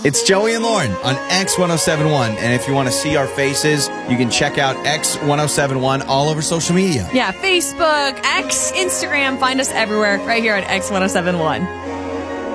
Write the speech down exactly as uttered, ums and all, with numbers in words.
It's Joey and Lauren on X one oh seven one. And if you want to see our faces, you can check out X one oh seven one all over social media. Yeah, Facebook, X, Instagram. Find us everywhere right here at X one oh seven one.